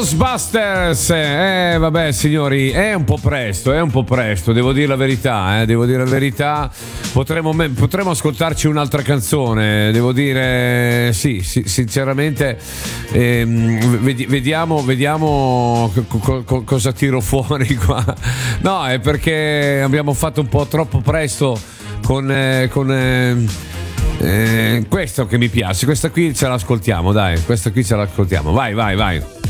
Ghostbusters. Vabbè signori, è un po' presto, devo dire la verità, potremmo ascoltarci un'altra canzone, devo dire, sì, sinceramente, vediamo cosa tiro fuori qua. No, è perché abbiamo fatto un po' troppo presto con questo che mi piace, questa qui ce l'ascoltiamo, vai.